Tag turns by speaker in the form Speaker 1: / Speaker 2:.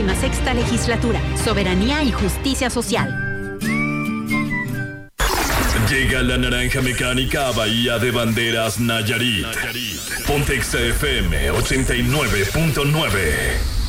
Speaker 1: La sexta legislatura, soberanía y justicia social.
Speaker 2: Llega la naranja mecánica a Bahía de Banderas, Nayarit. Pontexa FM 89.9.